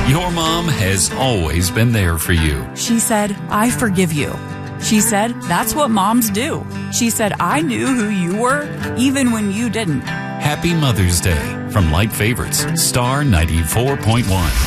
Your mom has always been there for you. She said, I forgive you. She said, that's what moms do. She said, I knew who you were, even when you didn't. Happy Mother's Day from Light Favorites, Star 94.1.